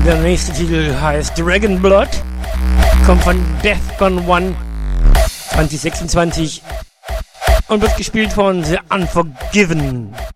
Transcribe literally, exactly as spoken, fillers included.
Der nächste Titel heißt Dragon Blood, kommt von Defcon One zwanzig sechsundzwanzig und wird gespielt von The Unforgiven.